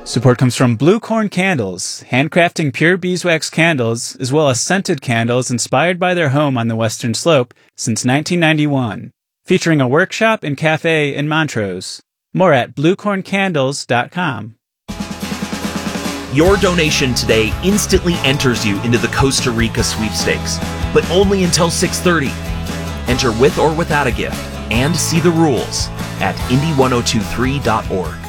Support comes from Blue Corn Candles, handcrafting pure beeswax candles as well as scented candles inspired by their home on the Western Slope since 1991, featuring a workshop and cafe in Montrose. More at bluecorncandles.com. Your donation today instantly enters you into the Costa Rica sweepstakes, but only until 6:30. Enter with or without a gift and see the rules at indy1023.org.